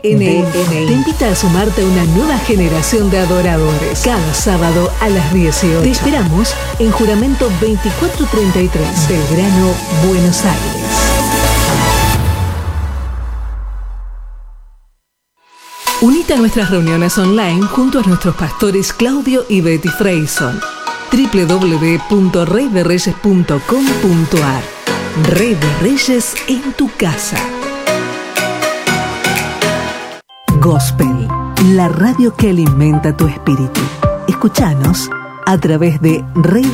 NN te invita a sumarte a una nueva generación de adoradores. Cada sábado a las 18. Te esperamos en Juramento 2433, Belgrano, Buenos Aires. Unite a nuestras reuniones online junto a nuestros pastores Claudio y Betty Freyson. www.reyderreyes.com.ar. Rey de Reyes en tu casa. Gospel, la radio que alimenta tu espíritu. Escúchanos a través de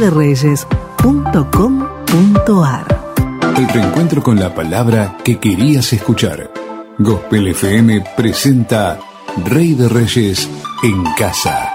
reyderreyes.com.ar. El reencuentro con la palabra que querías escuchar. Gospel FM presenta Rey de Reyes en casa.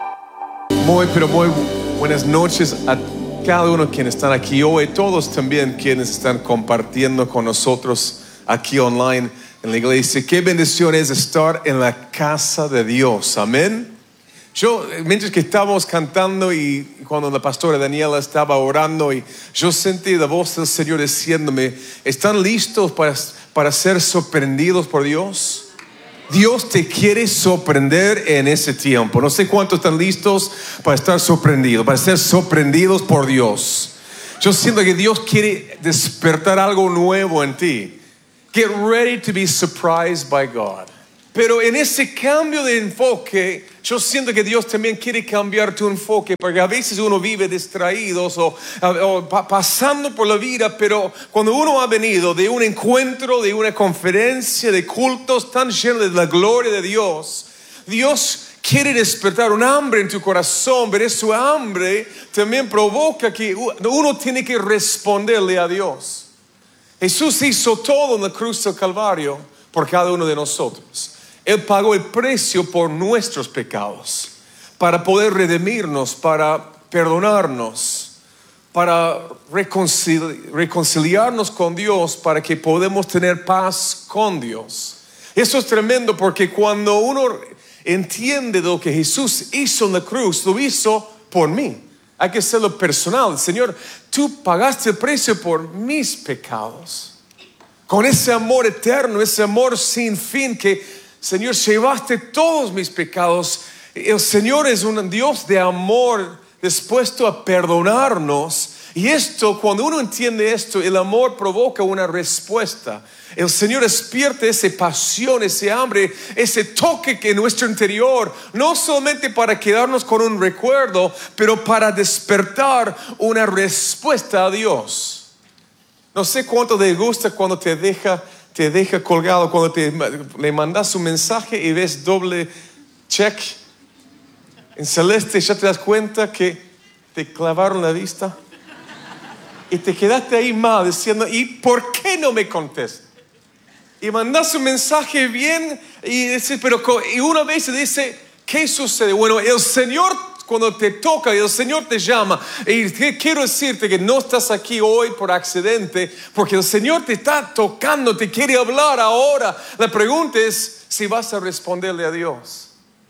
Muy buenas noches a cada uno de quienes están aquí hoy, todos también quienes están compartiendo con nosotros aquí online en la iglesia. Qué bendición es estar en la casa de Dios, amén. Yo, mientras que estábamos cantando y cuando la pastora Daniela estaba orando, y yo sentí la voz del Señor diciéndome: ¿están listos para ser sorprendidos por Dios? Dios te quiere sorprender en ese tiempo. No sé cuántos están listos para estar sorprendidos, para ser sorprendidos por Dios. Yo siento que Dios quiere despertar algo nuevo en ti. Get ready to be surprised by God. Pero en ese cambio de enfoque, yo siento que Dios también quiere cambiar tu enfoque, porque a veces uno vive distraídos o pasando por la vida, pero cuando uno ha venido de un encuentro, de una conferencia, de cultos tan llenos de la gloria de Dios, Dios quiere despertar un hambre en tu corazón, pero ese hambre también provoca que uno tiene que responderle a Dios. Jesús hizo todo en la cruz del Calvario por cada uno de nosotros. Él pagó el precio por nuestros pecados, para poder redimirnos, para perdonarnos, para reconciliarnos con Dios, para que podamos tener paz con Dios. Eso es tremendo, porque cuando uno entiende lo que Jesús hizo en la cruz, lo hizo por mí. Hay que hacerlo personal. Señor, tú pagaste el precio por mis pecados. Con ese amor eterno, ese amor sin fin que, Señor, llevaste todos mis pecados. El Señor es un Dios de amor dispuesto a perdonarnos. Y esto, cuando uno entiende esto, el amor provoca una respuesta. El Señor despierta esa pasión, ese hambre, ese toque que en nuestro interior, no solamente para quedarnos con un recuerdo, pero para despertar una respuesta a Dios. No sé cuánto te gusta cuando te deja colgado, cuando le mandas un mensaje y ves doble check en celeste, ya te das cuenta que te clavaron la vista y te quedaste ahí mal diciendo: ¿y por qué no me contestas? Y mandas un mensaje bien y una vez se dice: ¿qué sucede? Bueno, el Señor, cuando te toca y el Señor te llama, y quiero decirte que no estás aquí hoy por accidente, porque el Señor te está tocando, te quiere hablar ahora. La pregunta es si vas a responderle a Dios.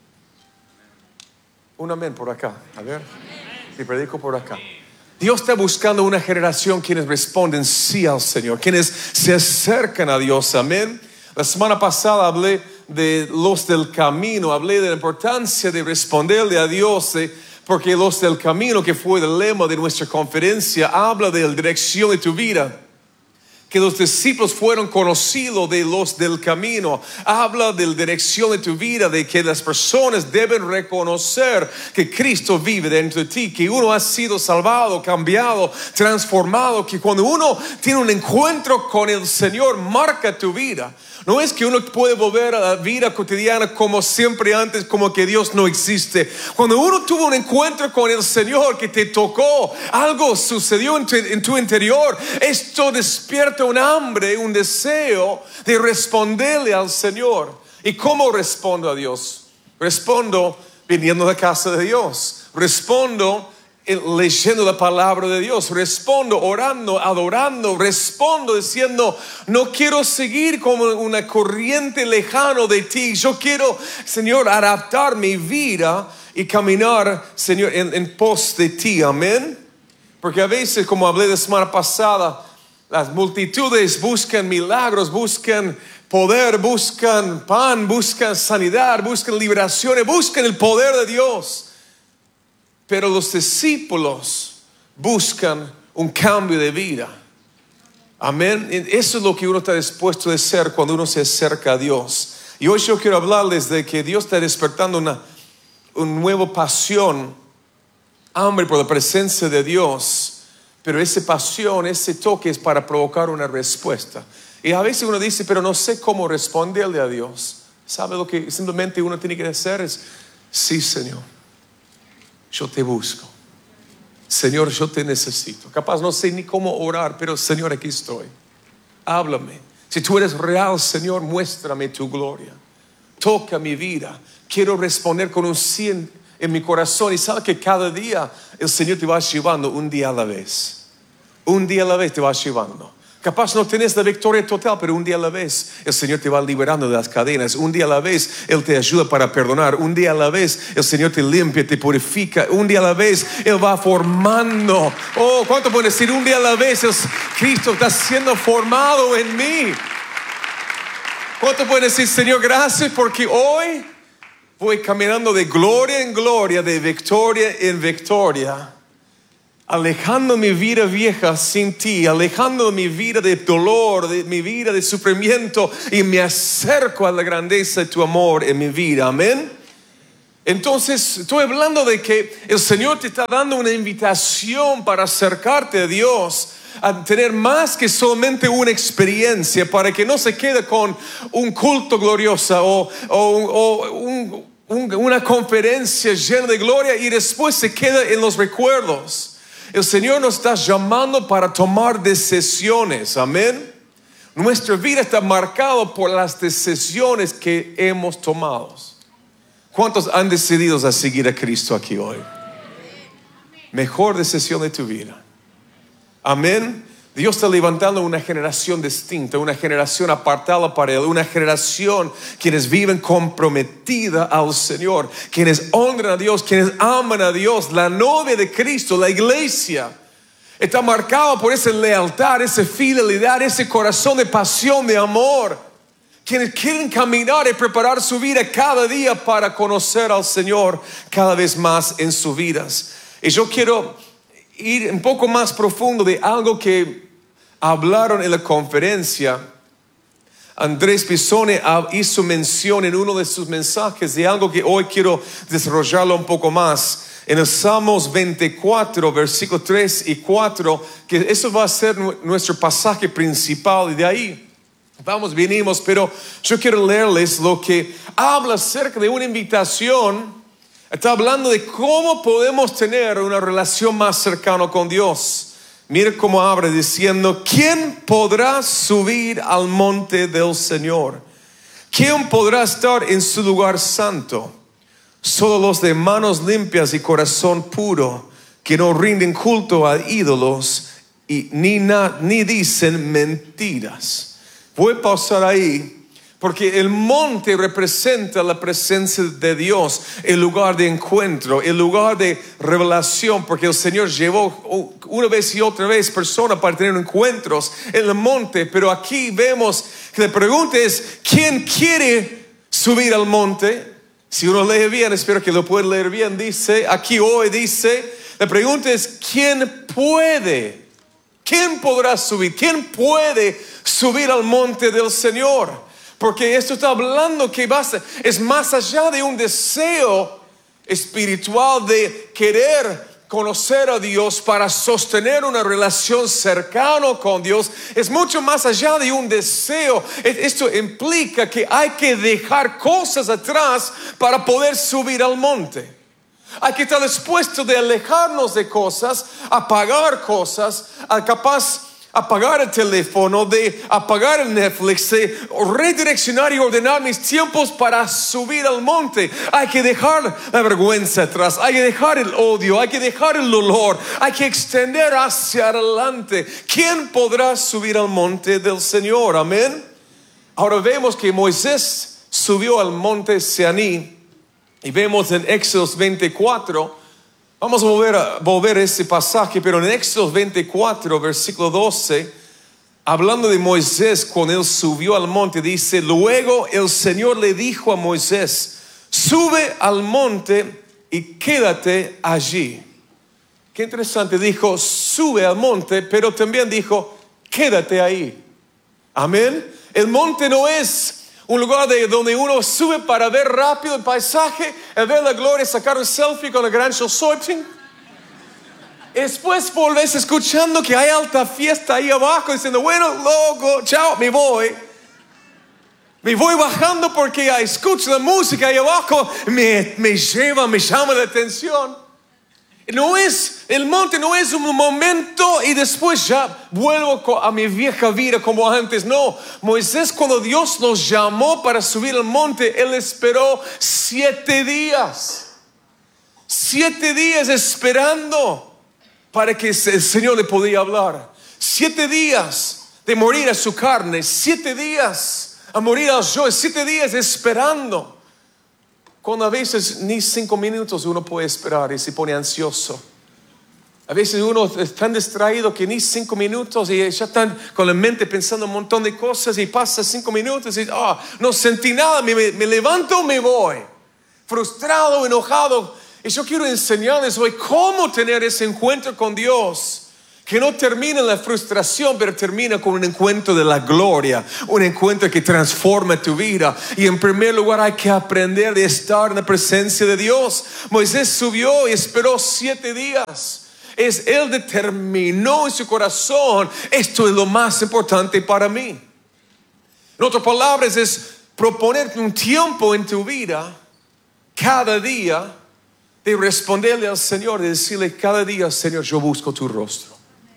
Un amén por acá, a ver, si predico por acá. Dios está buscando una generación quienes responden sí al Señor, quienes se acercan a Dios, amén. La semana pasada hablé de los del camino, hablé de la importancia de responderle a Dios, porque los del camino, que fue el lema de nuestra conferencia, habla de la dirección de tu vida. Que los discípulos fueron conocidos de los del camino. Habla de la dirección de tu vida, de que las personas deben reconocer que Cristo vive dentro de ti, que uno ha sido salvado, cambiado, transformado, que cuando uno tiene un encuentro con el Señor, marca tu vida. No es que uno puede volver a la vida cotidiana como siempre antes, como que Dios no existe. Cuando uno tuvo un encuentro con el Señor que te tocó, algo sucedió en tu interior. Esto despierta un hambre, un deseo de responderle al Señor. ¿Y cómo respondo a Dios? Respondo viniendo a la casa de Dios. Respondo leyendo la palabra de Dios. Respondo orando, adorando. Respondo diciendo: no quiero seguir como una corriente lejano de ti. Yo quiero, Señor, adaptar mi vida y caminar, Señor, en pos de ti. Amén. Porque a veces, como hablé la semana pasada, las multitudes buscan milagros, buscan poder, buscan pan, buscan sanidad, buscan liberaciones, buscan el poder de Dios. Pero los discípulos buscan un cambio de vida. Amén. Eso es lo que uno está dispuesto a hacer cuando uno se acerca a Dios. Y hoy yo quiero hablarles de que Dios está despertando una nueva pasión, hambre por la presencia de Dios. Pero esa pasión, ese toque es para provocar una respuesta. Y a veces uno dice, pero no sé cómo responderle a Dios. ¿Sabe lo que simplemente uno tiene que hacer? Es, sí, Señor, yo te busco. Señor, yo te necesito. Capaz no sé ni cómo orar, pero Señor, aquí estoy. Háblame. Si tú eres real, Señor, muéstrame tu gloria. Toca mi vida. Quiero responder con un sí en mi corazón. Y sabe que cada día el Señor te va llevando un día a la vez. Un día a la vez te va llevando. Capaz no tenés la victoria total, pero un día a la vez el Señor te va liberando de las cadenas. Un día a la vez Él te ayuda para perdonar. Un día a la vez el Señor te limpia, te purifica. Un día a la vez Él va formando. Oh, ¿cuánto pueden decir? Un día a la vez Cristo está siendo formado en mí. ¿Cuánto pueden decir, Señor, gracias porque hoy voy caminando de gloria en gloria, de victoria en victoria, alejando mi vida vieja sin ti, alejando mi vida de dolor, de mi vida de sufrimiento, y me acerco a la grandeza de tu amor en mi vida. Amén. Entonces estoy hablando de que el Señor te está dando una invitación para acercarte a Dios, a tener más que solamente una experiencia, para que no se quede con un culto glorioso o una conferencia llena de gloria y después se queda en los recuerdos. El Señor nos está llamando para tomar decisiones. Amén. Nuestra vida está marcada por las decisiones que hemos tomado. ¿Cuántos han decidido a seguir a Cristo aquí hoy? Mejor decisión de tu vida. Amén. Dios está levantando una generación distinta, una generación apartada para Él, una generación quienes viven comprometida al Señor, quienes honran a Dios, quienes aman a Dios. La novia de Cristo, la iglesia, está marcada por esa lealtad, esa fidelidad, ese corazón de pasión, de amor. Quienes quieren caminar y preparar su vida cada día para conocer al Señor cada vez más en sus vidas. Y yo quiero ir un poco más profundo de algo que hablaron en la conferencia. Andrés Pisone hizo mención en uno de sus mensajes de algo que hoy quiero desarrollarlo un poco más. En el Salmos 24, versículos 3 y 4, que eso va a ser nuestro pasaje principal, y de ahí venimos, pero yo quiero leerles lo que habla acerca de una invitación. Está hablando de cómo podemos tener una relación más cercana con Dios. Mira cómo abre diciendo: ¿quién podrá subir al monte del Señor? ¿Quién podrá estar en su lugar santo? Solo los de manos limpias y corazón puro, que no rinden culto a ídolos y ni dicen mentiras. Voy a pausar ahí, porque el monte representa la presencia de Dios, el lugar de encuentro, el lugar de revelación, porque el Señor llevó una vez y otra vez personas para tener encuentros en el monte. Pero aquí vemos que la pregunta es: ¿quién quiere subir al monte? Si uno lee bien, espero que lo pueda leer bien, dice, aquí hoy dice, la pregunta es: ¿quién puede? ¿Quién podrá subir? ¿Quién puede subir al monte del Señor? Porque esto está hablando que es más allá de un deseo espiritual de querer conocer a Dios para sostener una relación cercana con Dios. Es mucho más allá de un deseo. Esto implica que hay que dejar cosas atrás para poder subir al monte. Hay que estar dispuesto de alejarnos de cosas, apagar cosas, capaz apagar el teléfono, de apagar el Netflix, de redireccionar y ordenar mis tiempos para subir al monte. Hay que dejar la vergüenza atrás, hay que dejar el odio, hay que dejar el dolor, hay que extender hacia adelante. ¿Quién podrá subir al monte del Señor? Amén. Ahora vemos que Moisés subió al monte Sinaí. Y vemos en Éxodo 24, vamos a volver a ese pasaje, pero en Éxodo 24, versículo 12, hablando de Moisés, cuando él subió al monte, dice, luego el Señor le dijo a Moisés, sube al monte y quédate allí. Qué interesante, dijo, sube al monte, pero también dijo, quédate ahí. Amén. El monte no es un lugar donde uno sube para ver rápido el paisaje, ver la gloria, sacar un selfie con el gran sorting. Después volvés escuchando que hay alta fiesta ahí abajo, diciendo, bueno, loco, chao, me voy. Me voy bajando porque escucho la música ahí abajo, me llama la atención. El monte no es un momento y después ya vuelvo a mi vieja vida como antes. No, Moisés, cuando Dios los llamó para subir al monte, él esperó 7 días. 7 días esperando para que el Señor le podía hablar. 7 días de morir a su carne. 7 días a morir a yo. 7 días esperando. Cuando a veces ni 5 minutos uno puede esperar y se pone ansioso. A veces uno es tan distraído que ni 5 minutos y ya están con la mente pensando un montón de cosas y pasa 5 minutos y no sentí nada, me levanto, me voy. Frustrado, enojado. Y yo quiero enseñarles hoy cómo tener ese encuentro con Dios. Que no termina en la frustración, pero termina con un encuentro de la gloria. Un encuentro que transforma tu vida. Y en primer lugar hay que aprender de estar en la presencia de Dios. Moisés subió y esperó 7 días. Él determinó en su corazón, esto es lo más importante para mí. En otras palabras, es proponerte un tiempo en tu vida, cada día, de responderle al Señor, de decirle cada día, Señor, yo busco tu rostro.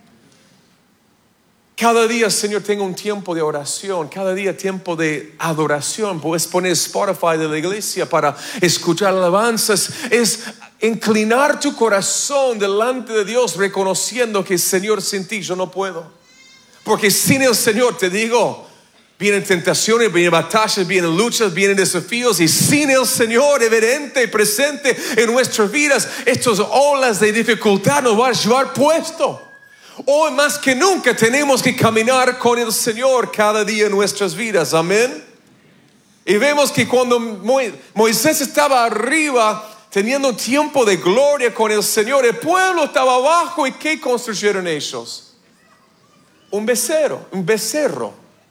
Cada día, Señor, tengo un tiempo de oración. Cada día tiempo de adoración. Puedes poner Spotify de la iglesia para escuchar alabanzas. Es inclinar tu corazón delante de Dios, reconociendo que, Señor, sin ti yo no puedo. Porque sin el Señor, te digo, vienen tentaciones, vienen batallas, vienen luchas, vienen desafíos. Y sin el Señor evidente y presente en nuestras vidas, estas olas de dificultad nos van a llevar puesto. Hoy más que nunca tenemos que caminar con el Señor cada día en nuestras vidas. Amén. Y vemos que cuando Moisés estaba arriba teniendo un tiempo de gloria con el Señor, el pueblo estaba abajo. ¿Y qué construyeron ellos? Un becerro.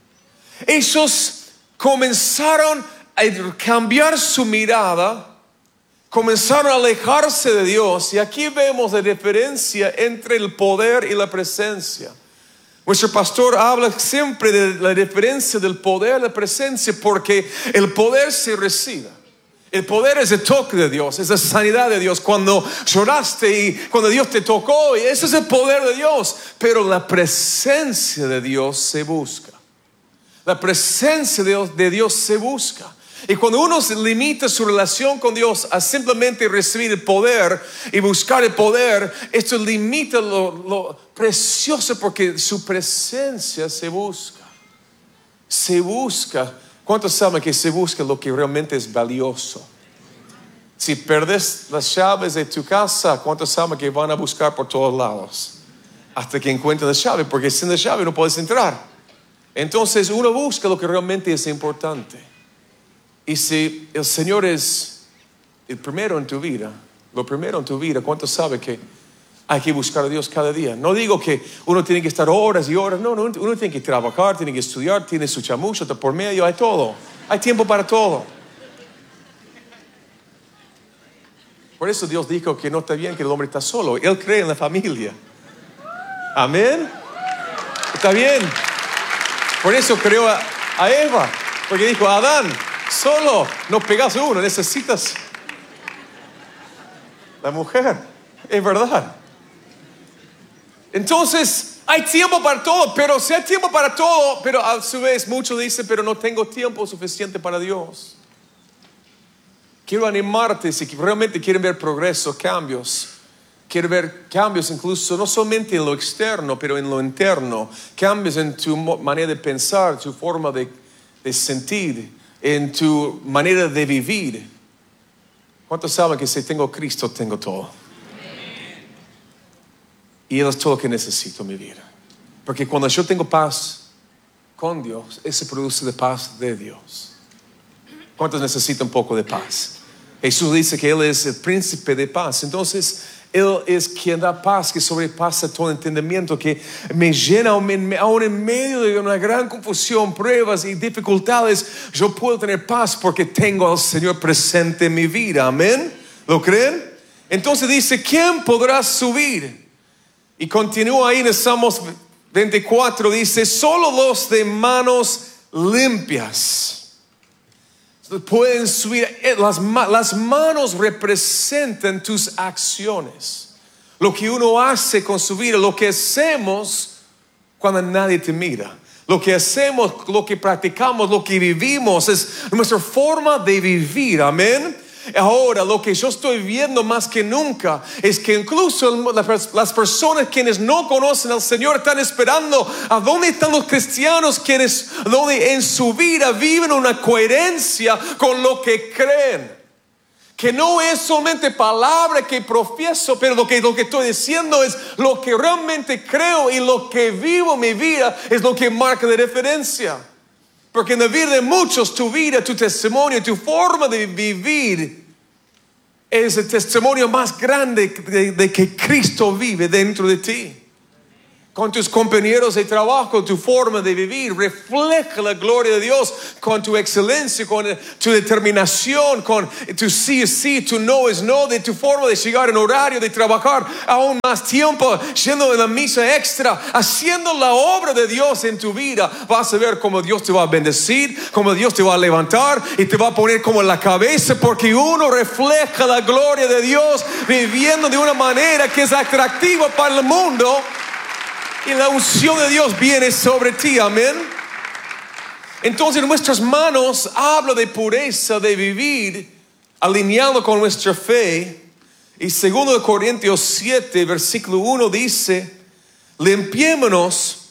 Ellos comenzaron a cambiar su mirada. Comenzaron a alejarse de Dios. Y aquí vemos la diferencia entre el poder y la presencia. Nuestro pastor habla siempre de la diferencia del poder y la presencia, porque el poder se recibe. El poder es el toque de Dios, es la sanidad de Dios. Cuando lloraste y cuando Dios te tocó, y ese es el poder de Dios. Pero la presencia de Dios se busca. La presencia de Dios se busca. Y cuando uno se limita su relación con Dios a simplemente recibir el poder y buscar el poder, esto limita lo precioso, porque su presencia se busca. Se busca. ¿Cuántos saben que se busca lo que realmente es valioso? Si perdes las llaves de tu casa, ¿cuántos saben que van a buscar por todos lados? Hasta que encuentren la llave, porque sin la llave no puedes entrar. Entonces uno busca lo que realmente es importante. Y si el Señor es el primero en tu vida, lo primero en tu vida, ¿cuántos saben que hay que buscar a Dios cada día? No digo que uno tiene que estar horas y horas. No, uno tiene que trabajar, tiene que estudiar, tiene su chamucho por medio, hay todo. Hay tiempo para todo. Por eso Dios dijo que no está bien que el hombre está solo. Él cree en la familia. Amén. Está bien. Por eso creó a Eva. Porque dijo, Adán, solo no pegas uno, necesitas la mujer. Es verdad. Entonces hay tiempo para todo. Pero si hay tiempo para todo, pero a su vez muchos dicen, pero no tengo tiempo suficiente para Dios. Quiero animarte, si realmente quieren ver progreso, cambios. Quiero ver cambios incluso no solamente en lo externo, pero en lo interno. Cambios en tu manera de pensar, tu forma de sentir, en tu manera de vivir. ¿Cuántos saben que si tengo Cristo, tengo todo? Y Él es todo lo que necesito en mi vida. Porque cuando yo tengo paz, con Dios, eso produce la paz de Dios. ¿Cuántos necesitan un poco de paz? Jesús dice que Él es el príncipe de paz. Entonces, Él es quien da paz, que sobrepasa todo entendimiento, que me llena aún en medio de una gran confusión, pruebas y dificultades. Yo puedo tener paz porque tengo al Señor presente en mi vida. Amén. ¿Lo creen? Entonces dice, ¿quién podrá subir? Y continúa ahí en el Salmos 24, dice, solo los de manos limpias pueden subir. Las manos representan tus acciones, lo que uno hace con su vida, lo que hacemos cuando nadie te mira, lo que hacemos, lo que practicamos, lo que vivimos, es nuestra forma de vivir. Amén. Ahora lo que yo estoy viendo más que nunca es que incluso las personas quienes no conocen al Señor están esperando a dónde están los cristianos quienes donde en su vida viven una coherencia con lo que creen, que no es solamente palabra que profieso, pero lo que estoy diciendo es lo que realmente creo, y lo que vivo en mi vida es lo que marca la diferencia. Porque en la vida de muchos, tu vida, tu testimonio, tu forma de vivir es el testimonio más grande de que Cristo vive dentro de ti. Con tus compañeros de trabajo, tu forma de vivir refleja la gloria de Dios, con tu excelencia, con tu determinación, con tu sí es sí, tu no es no, de tu forma de llegar en horario, de trabajar aún más tiempo, yendo en la misa extra, haciendo la obra de Dios en tu vida. Vas a ver cómo Dios te va a bendecir, cómo Dios te va a levantar y te va a poner como en la cabeza, porque uno refleja la gloria de Dios viviendo de una manera que es atractiva para el mundo. Y la unción de Dios viene sobre ti, amén. Entonces nuestras manos habla de pureza, de vivir alineado con nuestra fe. Y 2 Corintios 7, versículo 1 dice, limpiémonos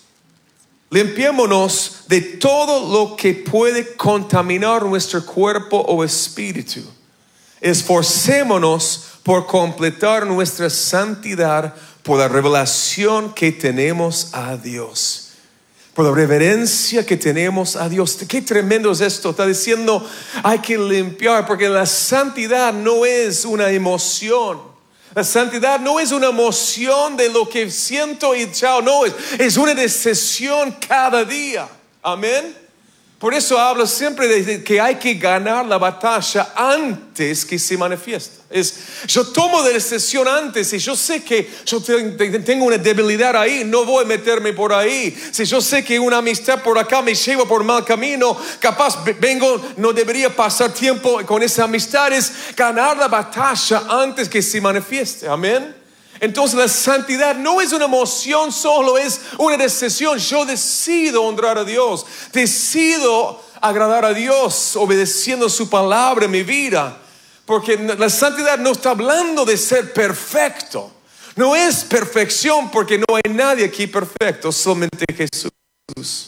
de todo lo que puede contaminar nuestro cuerpo o espíritu. Esforcémonos por completar nuestra santidad por la revelación que tenemos a Dios, por la reverencia que tenemos a Dios. Qué tremendo es esto. Está diciendo, hay que limpiar, porque la santidad no es una emoción. La santidad no es una emoción de lo que siento y chao. No, es una decisión cada día. Amén. Por eso hablo siempre de que hay que ganar la batalla antes que se manifiesta. Yo tomo la decisión antes. Si yo sé que yo tengo una debilidad ahí, no voy a meterme por ahí. Si yo sé que una amistad por acá me lleva por mal camino, capaz no debería pasar tiempo con esa amistad. Es ganar la batalla antes que se manifieste. Amén. Entonces la santidad no es una emoción solo, es una decisión. Yo decido honrar a Dios, decido agradar a Dios obedeciendo su palabra en mi vida. Porque la santidad no está hablando de ser perfecto. No es perfección, porque no hay nadie aquí perfecto, solamente Jesús.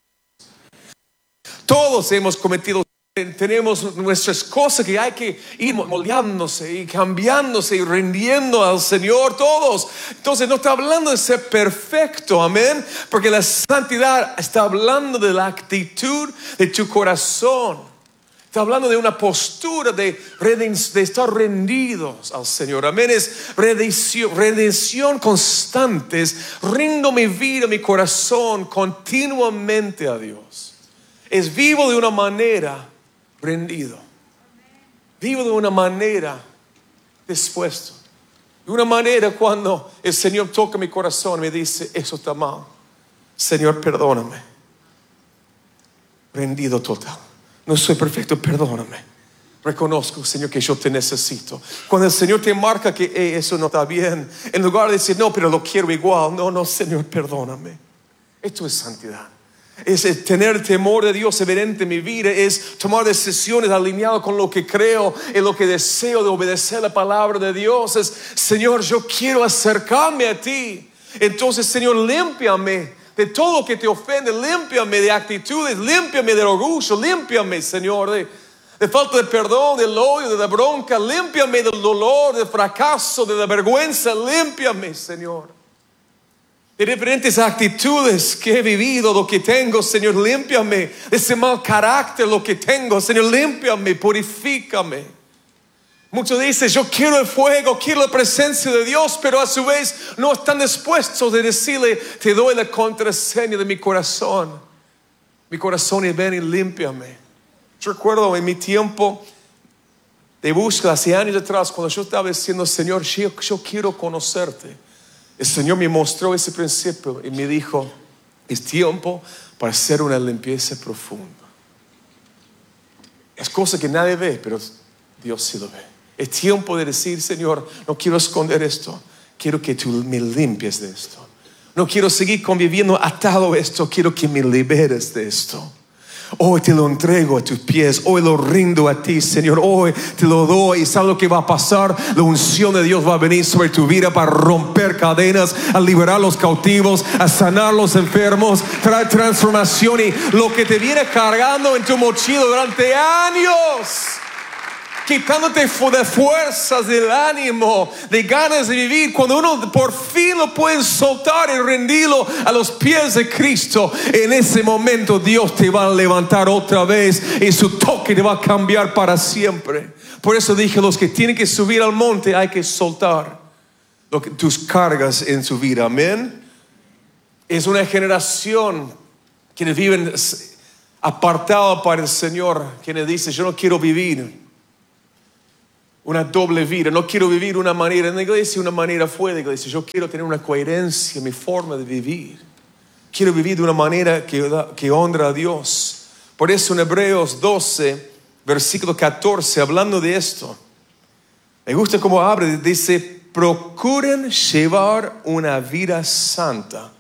Todos hemos cometido, tenemos nuestras cosas que hay que ir moldeándose y cambiándose y rindiendo al Señor todos. Entonces no está hablando de ser perfecto, amén, porque la santidad está hablando de la actitud de tu corazón. Está hablando de una postura de estar rendidos al Señor. Amén. Es redención constante. Rindo mi vida, mi corazón continuamente a Dios. Es vivo de una manera rendido. Vivo de una manera dispuesto. De una manera cuando el Señor toca mi corazón y me dice, eso está mal. Señor, perdóname. Rendido total. No soy perfecto, perdóname. Reconozco, Señor, que yo te necesito. Cuando el Señor te marca que eso no está bien, en lugar de decir, no, pero lo quiero igual. No, Señor, perdóname. Esto es santidad. Es tener el temor de Dios evidente en mi vida. Es tomar decisiones alineadas con lo que creo, en lo que deseo, de obedecer la palabra de Dios. Es, Señor, yo quiero acercarme a ti. Entonces, Señor, límpiame de todo lo que te ofende, límpiame de actitudes, límpiame del orgullo, límpiame, Señor, de falta de perdón, del odio, de la bronca, límpiame del dolor, del fracaso, de la vergüenza, límpiame, Señor. de diferentes actitudes que he vivido, lo que tengo, Señor, límpiame. De ese mal carácter, lo que tengo, Señor, límpiame, purifícame. Muchos dicen, yo quiero el fuego, quiero la presencia de Dios, pero a su vez no están dispuestos de decirle, te doy la contraseña de mi corazón. Mi corazón, y ven y límpiame. Yo recuerdo en mi tiempo de búsqueda, hace años atrás, cuando yo estaba diciendo, Señor, yo quiero conocerte. El Señor me mostró ese principio y me dijo, es tiempo para hacer una limpieza profunda. Es cosa que nadie ve, pero Dios sí lo ve. Es tiempo de decir, Señor, no quiero esconder esto. Quiero que tú me limpies de esto. No quiero seguir conviviendo atado a esto. Quiero que me liberes de esto. Hoy te lo entrego a tus pies. Hoy lo rindo a ti, Señor. Hoy te lo doy. ¿Y sabes lo que va a pasar? La unción de Dios va a venir sobre tu vida para romper cadenas, a liberar los cautivos, a sanar los enfermos, traer transformación. Y lo que te viene cargando en tu mochila durante años, quitándote de fuerzas, del ánimo, de ganas de vivir. Cuando uno por fin lo puede soltar y rendirlo a los pies de Cristo, en ese momento Dios te va a levantar otra vez y su toque te va a cambiar para siempre. Por eso dije, los que tienen que subir al monte hay que soltar tus cargas en su vida. Amén. Es una generación que viven apartada para el Señor, quienes dicen, yo no quiero vivir una doble vida, no quiero vivir una manera en la iglesia y una manera fuera de la iglesia. Yo quiero tener una coherencia en mi forma de vivir. Quiero vivir de una manera que honra a Dios. Por eso en Hebreos 12, versículo 14, hablando de esto, me gusta cómo abre, dice, procuren llevar una vida santa,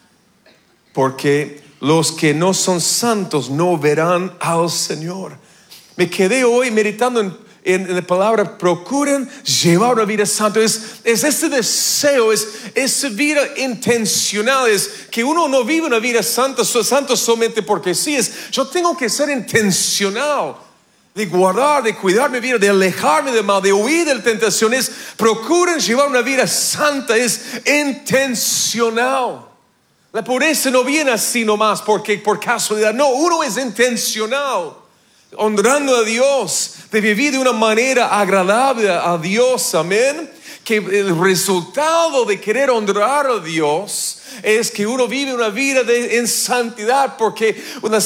porque los que no son santos no verán al Señor. Me quedé hoy meditando en la palabra procuren llevar una vida santa. Es ese deseo, es esa vida intencional. Es que uno no vive una vida santa solamente porque sí. Yo tengo que ser intencional de guardar, de cuidar mi vida, de alejarme del mal, de huir de la tentación. Procuren llevar una vida santa. Es intencional. La pureza no viene así nomás porque por casualidad. No, uno es intencional, honrando a Dios, de vivir de una manera agradable a Dios. Amén. Que el resultado de querer honrar a Dios es que uno vive una vida en santidad, porque una